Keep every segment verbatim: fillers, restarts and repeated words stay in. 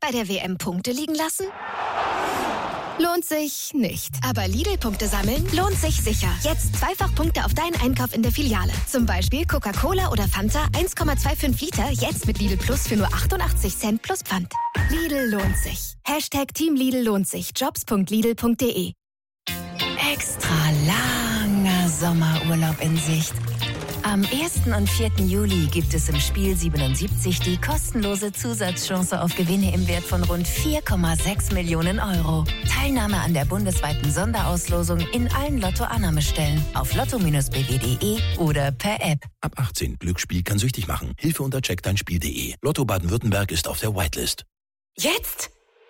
Bei der W M Punkte liegen lassen? Lohnt sich nicht. Aber Lidl-Punkte sammeln lohnt sich sicher. Jetzt zweifach Punkte auf deinen Einkauf in der Filiale. Zum Beispiel Coca-Cola oder Fanta eins Komma fünfundzwanzig Liter, jetzt mit Lidl Plus für nur achtundachtzig Cent plus Pfand. Lidl lohnt sich. Hashtag Team Lidl lohnt sich. jobs punkt lidl punkt de. Extra langer Sommerurlaub in Sicht. Am ersten und vierten Juli gibt es im Spiel siebenundsiebzig die kostenlose Zusatzchance auf Gewinne im Wert von rund vier Komma sechs Millionen Euro. Teilnahme an der bundesweiten Sonderauslosung in allen Lotto-Annahmestellen auf lotto Bindestrich b w punkt de oder per App. Ab achtzehn. Glücksspiel kann süchtig machen. Hilfe unter check dein spiel punkt de. Lotto Baden-Württemberg ist auf der Whitelist. Jetzt?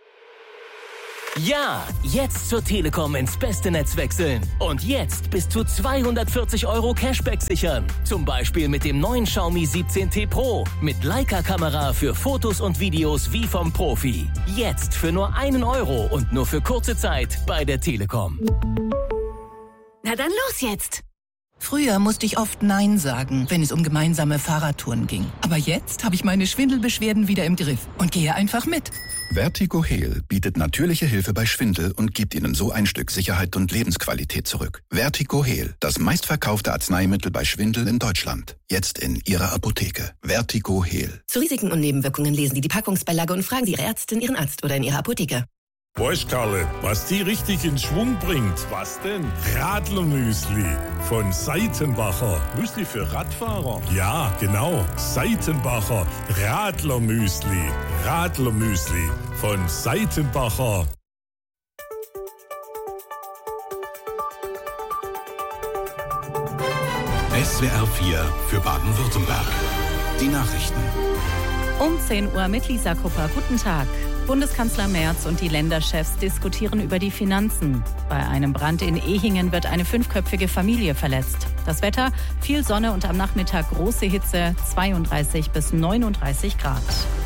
Ja, jetzt zur Telekom ins beste Netz wechseln. Und jetzt bis zu zweihundertvierzig Euro Cashback sichern. Zum Beispiel mit dem neuen Xiaomi siebzehn T Pro. Mit Leica-Kamera für Fotos und Videos wie vom Profi. Jetzt für nur einen Euro und nur für kurze Zeit bei der Telekom. Na dann los jetzt! Früher musste ich oft Nein sagen, wenn es um gemeinsame Fahrradtouren ging. Aber jetzt habe ich meine Schwindelbeschwerden wieder im Griff und gehe einfach mit. Vertigo Heal bietet natürliche Hilfe bei Schwindel und gibt Ihnen so ein Stück Sicherheit und Lebensqualität zurück. Vertigo Heal, das meistverkaufte Arzneimittel bei Schwindel in Deutschland. Jetzt in Ihrer Apotheke. Vertigo Heal. Zu Risiken und Nebenwirkungen lesen Sie die Packungsbeilage und fragen Sie Ihre Ärztin, Ihren Arzt oder in Ihrer Apotheke. Weißt Karle, was die richtig in Schwung bringt? Was denn? Radlermüsli von Seitenbacher. Müsli für Radfahrer? Ja, genau. Seitenbacher Radlermüsli. Radlermüsli von Seitenbacher. S W R vier für Baden-Württemberg. Die Nachrichten. Um zehn Uhr mit Lisa Kupper. Guten Tag. Bundeskanzler Merz und die Länderchefs diskutieren über die Finanzen. Bei einem Brand in Ehingen wird eine fünfköpfige Familie verletzt. Das Wetter, viel Sonne und am Nachmittag große Hitze, zweiunddreißig bis neununddreißig Grad.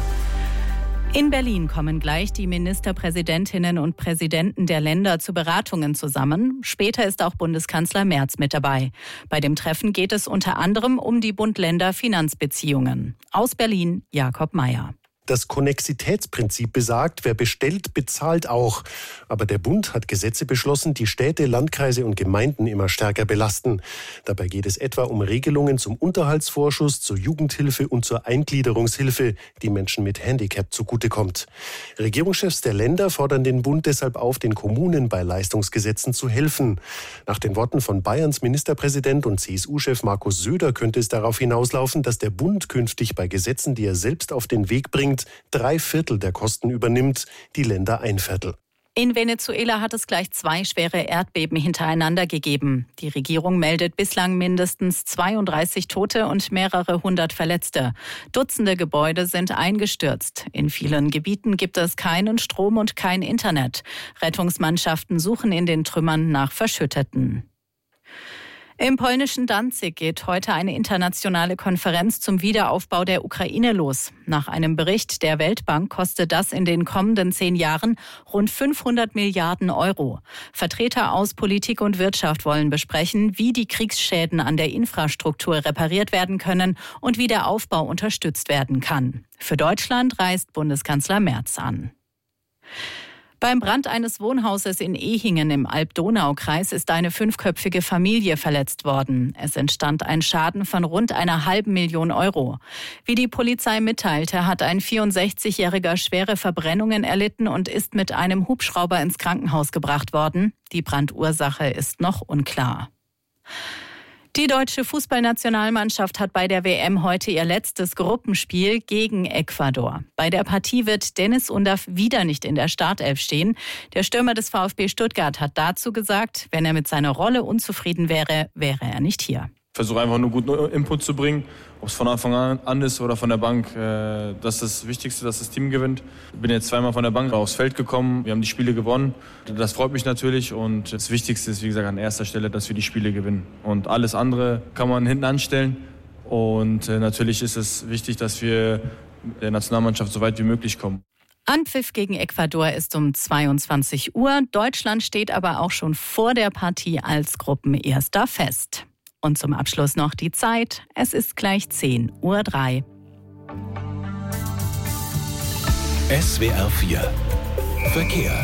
In Berlin kommen gleich die Ministerpräsidentinnen und Präsidenten der Länder zu Beratungen zusammen. Später ist auch Bundeskanzler Merz mit dabei. Bei dem Treffen geht es unter anderem um die Bund-Länder-Finanzbeziehungen. Aus Berlin, Jakob Mayer. Das Konnexitätsprinzip besagt, wer bestellt, bezahlt auch. Aber der Bund hat Gesetze beschlossen, die Städte, Landkreise und Gemeinden immer stärker belasten. Dabei geht es etwa um Regelungen zum Unterhaltsvorschuss, zur Jugendhilfe und zur Eingliederungshilfe, die Menschen mit Handicap zugutekommt. Regierungschefs der Länder fordern den Bund deshalb auf, den Kommunen bei Leistungsgesetzen zu helfen. Nach den Worten von Bayerns Ministerpräsident und C S U-Chef Markus Söder könnte es darauf hinauslaufen, dass der Bund künftig bei Gesetzen, die er selbst auf den Weg bringt, drei Viertel der Kosten übernimmt, die Länder ein Viertel. In Venezuela hat es gleich zwei schwere Erdbeben hintereinander gegeben. Die Regierung meldet bislang mindestens zweiunddreißig Tote und mehrere hundert Verletzte. Dutzende Gebäude sind eingestürzt. In vielen Gebieten gibt es keinen Strom und kein Internet. Rettungsmannschaften suchen in den Trümmern nach Verschütteten. Im polnischen Danzig geht heute eine internationale Konferenz zum Wiederaufbau der Ukraine los. Nach einem Bericht der Weltbank kostet das in den kommenden zehn Jahren rund fünfhundert Milliarden Euro. Vertreter aus Politik und Wirtschaft wollen besprechen, wie die Kriegsschäden an der Infrastruktur repariert werden können und wie der Aufbau unterstützt werden kann. Für Deutschland reist Bundeskanzler Merz an. Beim Brand eines Wohnhauses in Ehingen im Alb-Donau-Kreis ist eine fünfköpfige Familie verletzt worden. Es entstand ein Schaden von rund einer halben Million Euro. Wie die Polizei mitteilte, hat ein vierundsechzigjähriger schwere Verbrennungen erlitten und ist mit einem Hubschrauber ins Krankenhaus gebracht worden. Die Brandursache ist noch unklar. Die deutsche Fußballnationalmannschaft hat bei der W M heute ihr letztes Gruppenspiel gegen Ecuador. Bei der Partie wird Dennis Undaff wieder nicht in der Startelf stehen. Der Stürmer des VfB Stuttgart hat dazu gesagt, wenn er mit seiner Rolle unzufrieden wäre, wäre er nicht hier. Ich versuche einfach nur guten Input zu bringen, ob es von Anfang an ist oder von der Bank. Das ist das Wichtigste, dass das Team gewinnt. Ich bin jetzt zweimal von der Bank aufs Feld gekommen, wir haben die Spiele gewonnen. Das freut mich natürlich und das Wichtigste ist, wie gesagt, an erster Stelle, dass wir die Spiele gewinnen. Und alles andere kann man hinten anstellen und natürlich ist es wichtig, dass wir der Nationalmannschaft so weit wie möglich kommen. Anpfiff gegen Ecuador ist um zweiundzwanzig Uhr. Deutschland steht aber auch schon vor der Partie als Gruppenerster fest. Und zum Abschluss noch die Zeit. Es ist gleich zehn Uhr drei. S W R vier Verkehr.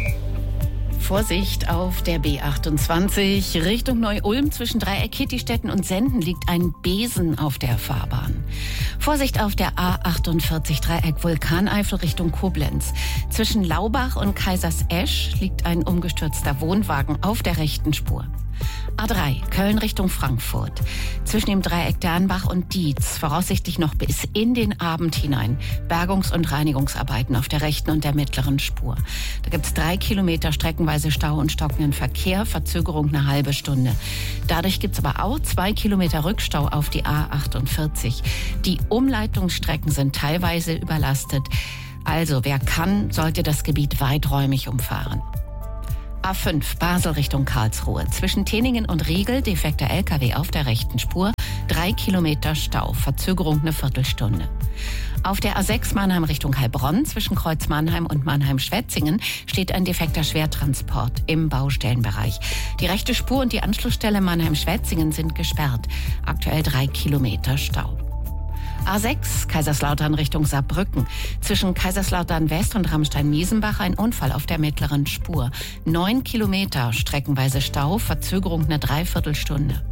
Vorsicht auf der B achtundzwanzig Richtung Neu-Ulm zwischen Dreieck Kittistetten und Senden liegt ein Besen auf der Fahrbahn. Vorsicht auf der A achtundvierzig Dreieck Vulkaneifel Richtung Koblenz. Zwischen Laubach und Kaisersesch liegt ein umgestürzter Wohnwagen auf der rechten Spur. A drei Köln Richtung Frankfurt. Zwischen dem Dreieck Dernbach und Dietz voraussichtlich noch bis in den Abend hinein Bergungs- und Reinigungsarbeiten auf der rechten und der mittleren Spur. Da gibt es drei Kilometer streckenweise Stau und stockenden Verkehr, Verzögerung eine halbe Stunde. Dadurch gibt es aber auch zwei Kilometer Rückstau auf die A achtundvierzig. Die Umleitungsstrecken sind teilweise überlastet. Also wer kann, sollte das Gebiet weiträumig umfahren. A fünf Basel Richtung Karlsruhe. Zwischen Teningen und Riegel defekter L K W auf der rechten Spur. Drei Kilometer Stau, Verzögerung eine Viertelstunde. Auf der A sechs Mannheim Richtung Heilbronn zwischen Kreuz Mannheim und Mannheim-Schwetzingen steht ein defekter Schwertransport im Baustellenbereich. Die rechte Spur und die Anschlussstelle Mannheim-Schwetzingen sind gesperrt. Aktuell drei Kilometer Stau. A sechs Kaiserslautern Richtung Saarbrücken. Zwischen Kaiserslautern West und Ramstein-Miesenbach ein Unfall auf der mittleren Spur. Neun Kilometer streckenweise Stau, Verzögerung eine Dreiviertelstunde.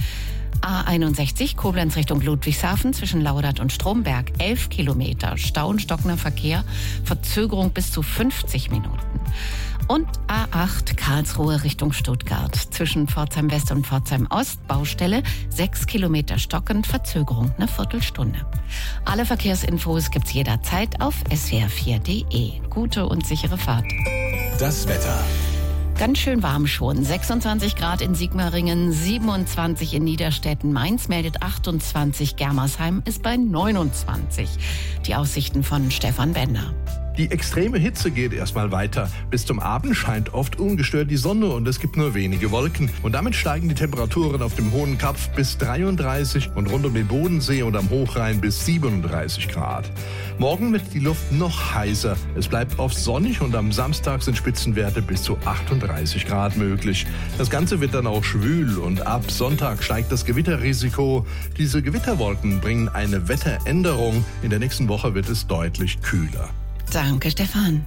A einundsechzig Koblenz Richtung Ludwigshafen zwischen Laudert und Stromberg. Elf Kilometer Stau und stockender Verkehr, Verzögerung bis zu fünfzig Minuten. Und A acht Karlsruhe Richtung Stuttgart. Zwischen Pforzheim West und Pforzheim Ost Baustelle. Sechs Kilometer stockend, Verzögerung eine Viertelstunde. Alle Verkehrsinfos gibt's jederzeit auf S W R vier Punkt de. Gute und sichere Fahrt. Das Wetter. Ganz schön warm schon. sechsundzwanzig Grad in Sigmaringen, siebenundzwanzig in Niederstetten. Mainz meldet achtundzwanzig, Germersheim ist bei neunundzwanzig. Die Aussichten von Stefan Bender. Die extreme Hitze geht erstmal weiter. Bis zum Abend scheint oft ungestört die Sonne und es gibt nur wenige Wolken. Und damit steigen die Temperaturen auf dem Hohen Kapf bis dreiunddreißig und rund um den Bodensee und am Hochrhein bis siebenunddreißig Grad. Morgen wird die Luft noch heißer. Es bleibt oft sonnig und am Samstag sind Spitzenwerte bis zu achtunddreißig Grad möglich. Das Ganze wird dann auch schwül und ab Sonntag steigt das Gewitterrisiko. Diese Gewitterwolken bringen eine Wetteränderung. In der nächsten Woche wird es deutlich kühler. Danke, Stefan.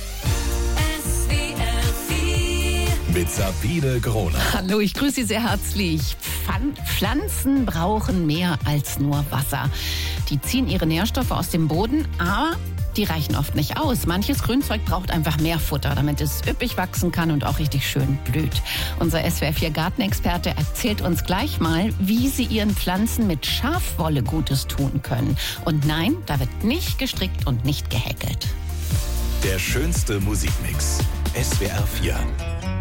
S W R vier Mit Sabine Groner. Hallo, ich grüße Sie sehr herzlich. Pflanzen brauchen mehr als nur Wasser. Die ziehen ihre Nährstoffe aus dem Boden, aber die reichen oft nicht aus. Manches Grünzeug braucht einfach mehr Futter, damit es üppig wachsen kann und auch richtig schön blüht. Unser S W R vier Gartenexperte erzählt uns gleich mal, wie Sie Ihren Pflanzen mit Schafwolle Gutes tun können. Und nein, da wird nicht gestrickt und nicht gehäkelt. Der schönste Musikmix. S W R vier.